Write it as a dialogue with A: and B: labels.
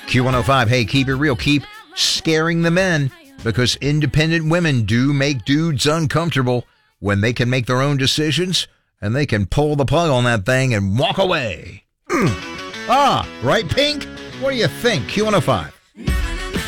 A: Q105, hey, keep it real. Keep scaring the men, because independent women do make dudes uncomfortable when they can make their own decisions and they can pull the plug on that thing and walk away. Right, Pink? What do you think? Q105.